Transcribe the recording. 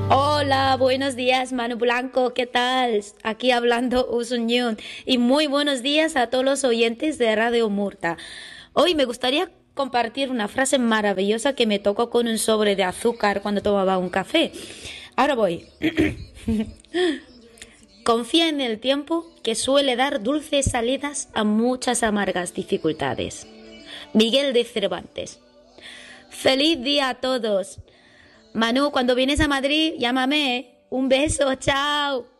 Hola, buenos días, Manu Blanco, ¿qué tal? Aquí hablando Usuñón. Y muy buenos días a todos los oyentes de Radio Murta. Hoy me gustaría compartir una frase maravillosa que me tocó con un sobre de azúcar cuando tomaba un café. Ahora voy. Confía en el tiempo que suele dar dulces salidas a muchas amargas dificultades. Miguel de Cervantes. ¡Feliz día a todos! Manu, cuando vienes a Madrid, llámame. Un beso, chao.